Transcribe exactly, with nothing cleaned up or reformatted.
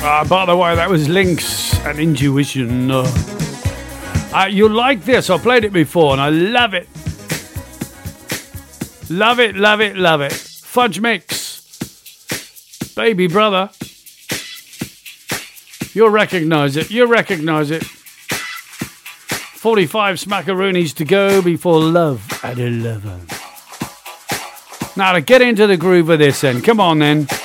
Uh, by the way, that was Lynx and Intuition. Uh, uh, you'll like this. I played it before and I love it. Love it, love it, love it. Fudge Mix. Baby brother. You'll recognize it. You'll recognize it. forty-five smackaroonies to go before Love at eleven. Now to get into the groove of this then. Come on then.